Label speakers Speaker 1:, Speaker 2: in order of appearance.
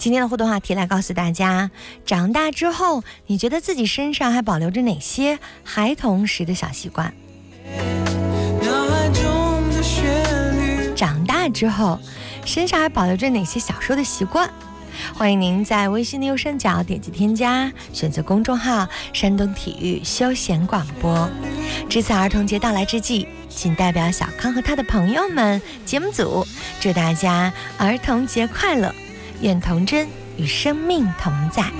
Speaker 1: 今天的互动话题来告诉大家，长大之后你觉得自己身上还保留着哪些孩童时的小习惯？长大之后身上还保留着哪些小时候的习惯？欢迎您在微信的右上角点击添加，选择公众号山东体育休闲广播。值此儿童节到来之际，仅代表小康和他的朋友们节目组祝大家儿童节快乐，愿童真与生命同在。